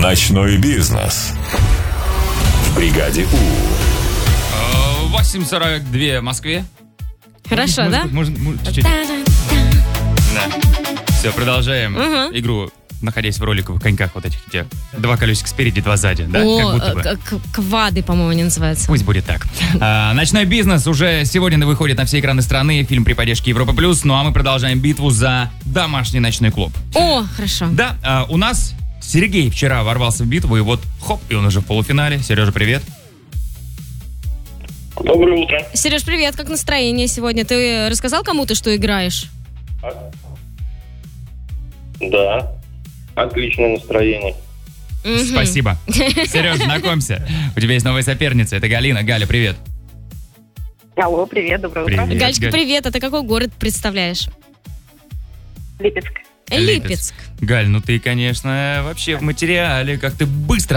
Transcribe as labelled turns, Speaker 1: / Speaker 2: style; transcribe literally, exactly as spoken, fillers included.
Speaker 1: Ночной бизнес. В бригаде У.
Speaker 2: восемь сорок два в Москве.
Speaker 3: Хорошо,
Speaker 2: может,
Speaker 3: да?
Speaker 2: Может, может, чуть-чуть. Да. Все, продолжаем
Speaker 3: Угу.
Speaker 2: игру, находясь в роликовых коньках вот этих, где два колесика спереди, два сзади, да?
Speaker 3: О,
Speaker 2: как будто бы.
Speaker 3: э, к- квады, по-моему, они называются.
Speaker 2: Пусть будет так. А, ночной бизнес уже сегодня выходит на все экраны страны. Фильм при поддержке Европа Плюс. Ну а мы продолжаем битву за домашний ночной клуб.
Speaker 3: О, хорошо.
Speaker 2: Да, а, у нас Сергей вчера ворвался в битву, и вот хоп, и он уже в полуфинале. Сережа, привет.
Speaker 4: Доброе утро.
Speaker 3: Сереж, привет, как настроение сегодня? Ты рассказал кому-то, что играешь?
Speaker 4: Да, отличное настроение.
Speaker 3: Мгм.
Speaker 2: Спасибо. Сереж, знакомься. У тебя есть новая соперница. Это Галина. Галя, привет.
Speaker 5: Алло, привет, доброе утро.
Speaker 2: Привет.
Speaker 3: Галечка,
Speaker 2: Галь.
Speaker 3: привет, а ты какой город представляешь?
Speaker 5: Липецк.
Speaker 3: Липецк.
Speaker 2: Галь, ну ты, конечно, вообще в материале, как ты быстро